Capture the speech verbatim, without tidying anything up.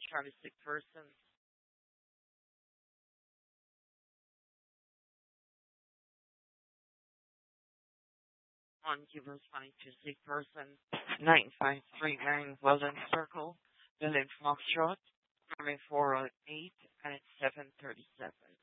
trying to sick persons. One Givers twenty-two sick person. nine five three nine Weldon Circle, Village Foxtrot, four oh eight and it's seven thirty-seven.